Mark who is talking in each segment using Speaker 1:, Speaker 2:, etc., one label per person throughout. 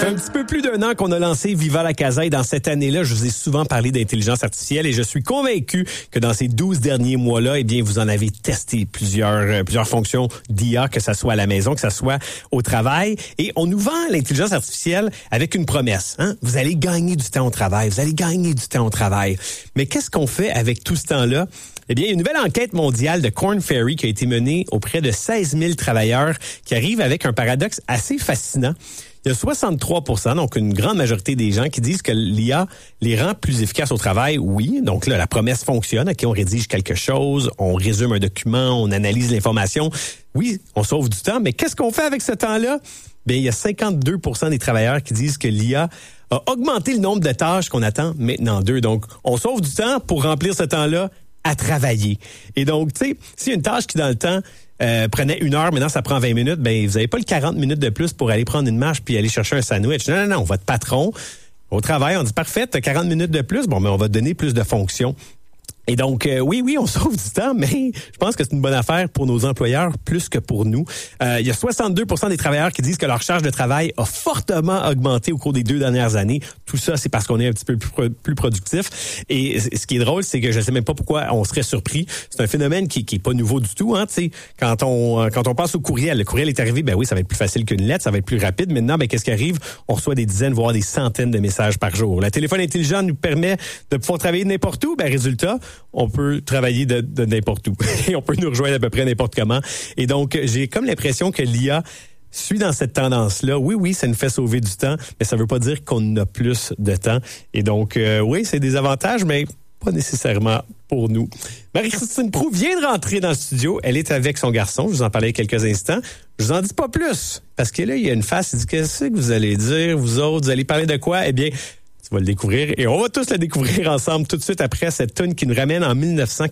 Speaker 1: Un petit peu plus d'1 an qu'on a lancé Viva la Casa et dans cette année-là, je vous ai souvent parlé d'intelligence artificielle et je suis convaincu que dans ces 12 derniers mois-là, eh bien, vous en avez testé plusieurs fonctions d'IA, que ça soit à la maison, que ça soit au travail. Et on nous vend l'intelligence artificielle avec une promesse. Vous allez gagner du temps au travail, vous allez gagner du temps au travail. Mais qu'est-ce qu'on fait avec tout ce temps-là? Eh bien, il y a une nouvelle enquête mondiale de Korn Ferry qui a été menée auprès de 16 000 travailleurs qui arrivent avec un paradoxe assez fascinant. Il y a 63%, donc une grande majorité des gens qui disent que l'IA les rend plus efficaces au travail. Oui, donc là, la promesse fonctionne. OK, on rédige quelque chose, on résume un document, on analyse l'information. Oui, on sauve du temps, mais qu'est-ce qu'on fait avec ce temps-là? Bien, il y a 52% des travailleurs qui disent que l'IA a augmenté le nombre de tâches qu'on attend maintenant d'eux. Donc, on sauve du temps pour remplir ce temps-là à travailler. Et donc, tu sais, s'il y a une tâche qui, dans le temps, prenait 1 heure, maintenant ça prend 20 minutes, ben vous n'avez pas le 40 minutes de plus pour aller prendre une marche puis aller chercher un sandwich. Non, votre patron, au travail, on dit parfait, t'as 40 minutes de plus, bon, mais on va te donner plus de fonctions. Et donc, oui, on sauve du temps, mais je pense que c'est une bonne affaire pour nos employeurs plus que pour nous. Il y a 62% des travailleurs qui disent que leur charge de travail a fortement augmenté au cours des 2 dernières années. Tout ça, c'est parce qu'on est un petit peu plus productif. Et ce qui est drôle, c'est que je ne sais même pas pourquoi on serait surpris. C'est un phénomène qui est pas nouveau du tout. Tu sais, quand on passe au courriel, le courriel est arrivé, ben oui, ça va être plus facile qu'une lettre, ça va être plus rapide. Maintenant, ben qu'est-ce qui arrive? On reçoit des dizaines, voire des centaines de messages par jour. Le téléphone intelligent nous permet de pouvoir travailler n'importe où. Ben résultat, on peut travailler de n'importe où. Et on peut nous rejoindre à peu près n'importe comment. Et donc, j'ai comme l'impression que l'IA suit dans cette tendance-là. Oui, ça nous fait sauver du temps, mais ça veut pas dire qu'on a plus de temps. Et donc, oui, c'est des avantages, mais pas nécessairement pour nous. Marie-Christine Proulx vient de rentrer dans le studio. Elle est avec son garçon. Je vous en parlais il y a quelques instants. Je vous en dis pas plus. Parce que là, il y a une face qui dit, qu'est-ce que vous allez dire, vous autres? Vous allez parler de quoi? Eh bien, tu vas le découvrir et on va tous le découvrir ensemble tout de suite après cette tune qui nous ramène en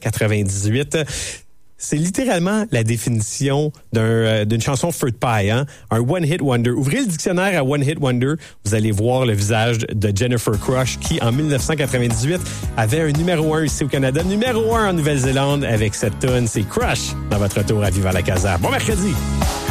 Speaker 1: 1998. C'est littéralement la définition d'une chanson Fruit Pie, un one-hit wonder. Ouvrez le dictionnaire à one-hit wonder, vous allez voir le visage de Jennifer Crush qui, en 1998, avait un numéro 1 ici au Canada, numéro 1 en Nouvelle-Zélande avec cette tune. C'est Crush dans votre retour à Viva la Casa. Bon mercredi!